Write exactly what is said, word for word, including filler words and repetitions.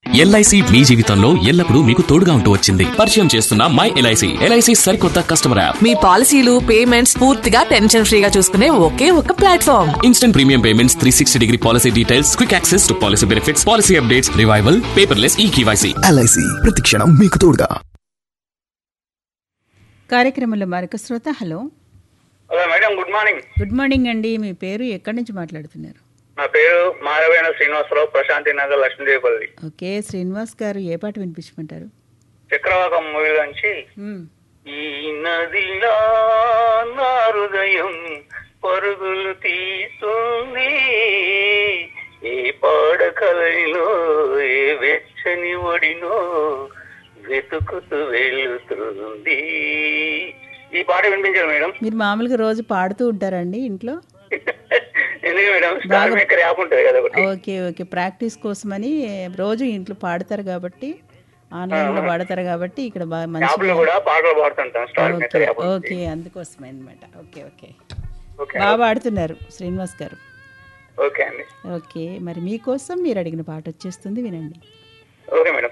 LIC మీ జీవితంలో ఎల్లప్పుడూ మీకు తోడుగా ఉంటూ వచ్చింది. పరిచయం చేస్తున్న మై ఎల్ఐసి ఎల్ఐసి సరికొత్త కస్టమర్ యాప్. మీ పాలసీలు పేమెంట్స్ పూర్తిగా టెన్షన్ ఫ్రీగా చూసుకునే ఒకే ఒక platform. Instant premium payments, three sixty degree policy details, quick access to policy benefits, policy updates, revival, paperless ఈ కేవైసీ. ఎల్ఐసి ప్రతి క్షణం మీకు తోడుగా. కార్యక్రమంలో మరొక శ్రోత. Hello hello madam, good morning. Good morning అండి. మీ పేరు, ఎక్కడి నుంచి మాట్లాడుతున్నారు? నా పేరు మారవేణ శ్రీనివాసరావు, ప్రశాంతి నగర్, లక్ష్మీదేవిపల్లి. ఓకే శ్రీనివాస్ గారు, ఏ పాట వినిపించమంటారు? చక్రవాకం మూవీ నుంచి ఈ నదిలా నా హృదయం పరుగులు తీస్తుంది, ఏ పాడకలలో ఏ వెచ్చని ఒడినో వెతుకుతూ వెళ్తుంది. ఈ పాట వినిపించారు మేడం. మీరు మామూలుగా రోజు పాడుతూ ఉంటారండి ఇంట్లో? ఎందుకు మేడం, స్టార్ మేకర్ యాప్ ఉంటుంది కదా ఒకటి. ఓకే ఓకే ప్రాక్టీస్ కోసమని రోజు ఇంట్లో పాడతారు కాబట్టి, ఆన్లైన్లో పాడతారు కాబట్టి ఇక్కడ బాగా మంచిగా కూడా పాటలు పాడుతుంటాం. Star maker app. ఓకే అందుకోసమే అనమాట. ఓకే ఓకే బాగా పాడుతున్నారు శ్రీనివాస్ గారు. ఓకే అండి. ఓకే మరి మీకోసం మీరు అడిగిన పాట వచ్చేస్తుంది, వినండి. Okay madam.